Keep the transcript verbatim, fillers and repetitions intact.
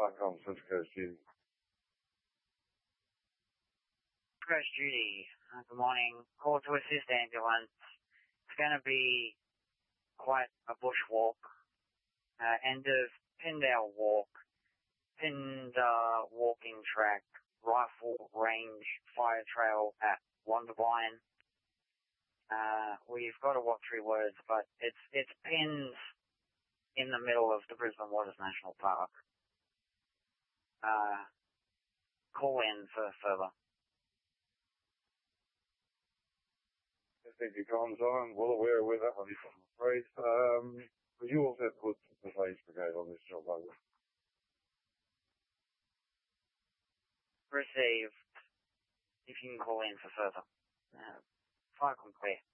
Parcom, Central Coast Duty. Coast Duty, uh, good morning. Call to assist ambulance. It's going to be quite a bushwalk. Uh, end of Pindale Walk, Pinder walking track, rifle range, fire trail at Wondervine. Uh, we've got to watch three words, but it's, it's pins in the middle of the Brisbane Waters National Park. Uh, call in for further. Thank you, comms on. Well aware with that one, I'm afraid. Um, but you also put the police brigade on this job, haven't you? Received. If you can call in for further. Uh, fire complete.